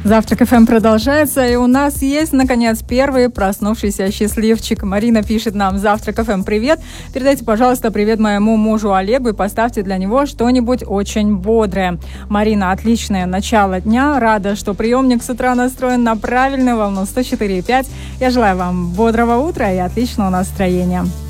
Завтрак ФМ продолжается, и у нас есть, наконец, первый проснувшийся счастливчик. Марина пишет нам: Завтрак ФМ, привет. Передайте, пожалуйста, привет моему мужу Олегу и поставьте для него что-нибудь очень бодрое. Марина, отличное начало дня. Рада, что приемник с утра настроен на правильную волну 104,5. Я желаю вам бодрого утра и отличного настроения.